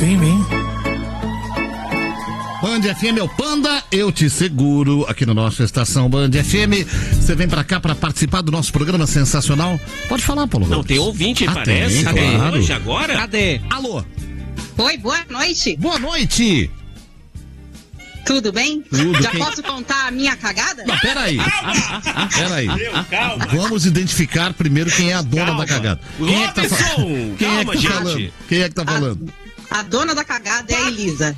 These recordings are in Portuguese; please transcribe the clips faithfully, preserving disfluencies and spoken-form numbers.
Vem, vem. Band F M é o Panda, eu te seguro aqui no nosso Estação Band F M. Você vem pra cá pra participar do nosso programa sensacional? Pode falar, Paulo. Não, tem ouvinte, ah, parece. Tem, Cadê? claro. Hoje, agora? Cadê? Alô? Oi, boa noite. Boa noite. Tudo bem? Tudo. Já Quem... posso contar a minha cagada? Não, peraí. Peraí. Calma. Vamos identificar primeiro quem é a dona Calma. da cagada. Quem é que tá, fa... quem Calma, é que tá gente. falando? Quem é que tá falando? A, a dona da cagada é a Elisa.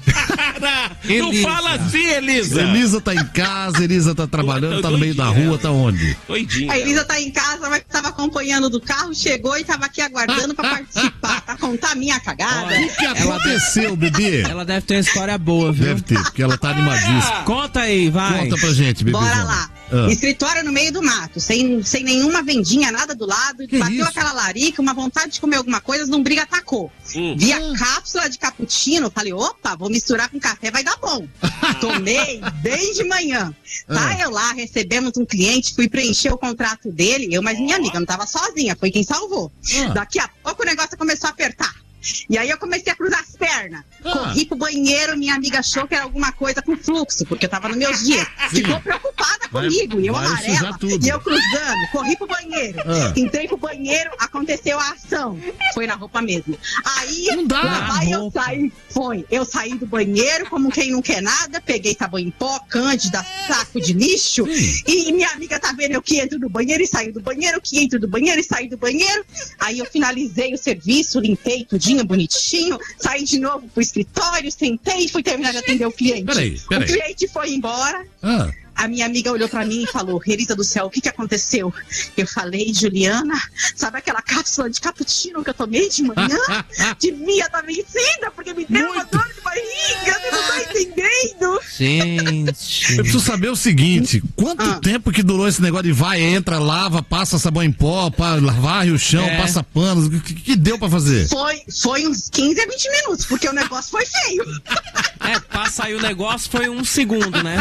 Não fala assim, Elisa. Elisa tá em casa, Elisa tá trabalhando, tá no meio da rua, tá onde? Doidinha. A Elisa tá em casa, mas tava acompanhando do carro, chegou e tava aqui aguardando pra participar, pra contar a minha cagada. O que aconteceu, bebê? Ela deve ter uma história boa, viu? Deve ter, porque ela tá animadíssima. Conta aí, vai. Conta pra gente, bebê. Bora lá. Ah. Escritório no meio do mato, sem, sem nenhuma vendinha, nada do lado. Que bateu isso? aquela larica, uma vontade de comer alguma coisa, não briga, atacou. Hum. Vi a cápsula de cappuccino, falei, opa, vou misturar com café, vai dar bom. Tomei bem de manhã. Tá, Ah. eu lá, recebemos um cliente, fui preencher o contrato dele, eu, mas minha amiga não tava sozinha, foi quem salvou. Ah. Daqui a pouco o negócio começou a apertar. E aí eu comecei a cruzar as pernas. Ah. Corri pro banheiro, minha amiga achou que era alguma coisa com fluxo, porque eu tava nos meus dias. Sim. Ficou preocupada Vai- comigo, e eu vai amarela, sujar tudo. e eu cruzando. Corri pro banheiro. Ah. Entrei pro banheiro, aconteceu a ação. Foi na roupa mesmo. Aí, Não dá. lá vai eu Roupa. saí. Foi. Eu saí do banheiro, como quem não quer nada, peguei sabão em pó, cândida, saco de lixo. Sim. E minha amiga tá vendo eu que entro do banheiro e saio do banheiro, que entro do banheiro e saio do banheiro. Aí eu finalizei o serviço, limpei tudinho, bonitinho, saí de novo pro escritório, sentei e fui terminar de atender o cliente. Peraí, peraí. O cliente foi embora. Ah. A minha amiga olhou pra mim e falou, Elisa do céu, o que que aconteceu? Eu falei, Juliana, sabe aquela cápsula de cappuccino que eu tomei de manhã? Devia estar vencida, porque me deu uma dor de barriga, você não tá entendendo? Gente. Eu preciso saber o seguinte, quanto Ah. tempo que durou esse negócio de vai, entra, lava, passa sabão em pó, pa- varre o chão, É. passa panos, o que, que deu pra fazer? Foi, foi uns quinze a vinte minutos, porque o negócio foi feio. É, pra sair o negócio foi um segundo, né?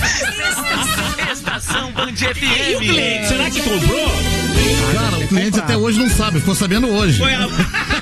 Estação Band F M. E o cliente, será que comprou? Cara, o cliente até hoje não sabe, ficou sabendo hoje. Foi a...